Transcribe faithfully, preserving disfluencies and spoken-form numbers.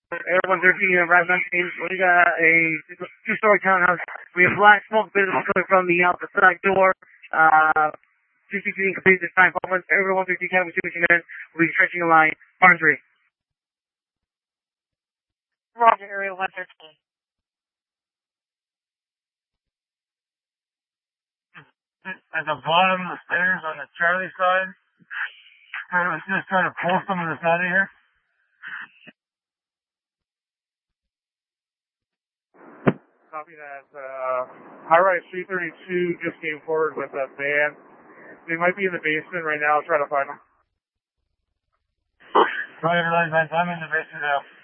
Air one thirteen, uh, Rise nineteen. We got a two-story townhouse. We have black smoke business coming from the outside door. Uh, C C T V complete this time. Air one thirteen, Academy switching in. We'll be stretching a line. Barn three. Roger, Area one thirteen. At the bottom of the stairs on the Charlie side. I was just trying to pull some of this out of here. Copy that. Uh, High-Rise three thirty-two just came forward with a van. They might be in the basement right now. I'll try to find them. Right, everybody, I'm in the basement now.